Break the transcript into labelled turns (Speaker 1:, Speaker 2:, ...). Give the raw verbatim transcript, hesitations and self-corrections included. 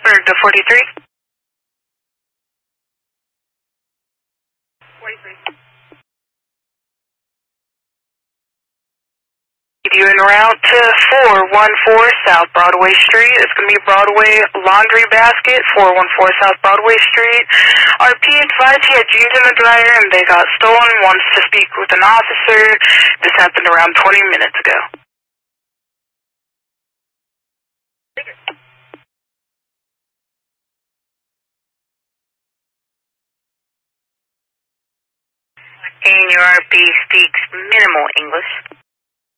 Speaker 1: Pittsburgh to forty-three. forty-three. You en route to four one four South Broadway Street. It's going to be Broadway Laundry Basket, four one four South Broadway Street. R P advised he had jeans in the dryer and they got stolen. Wants to speak with an officer. This happened around twenty minutes ago. And your R P speaks minimal English.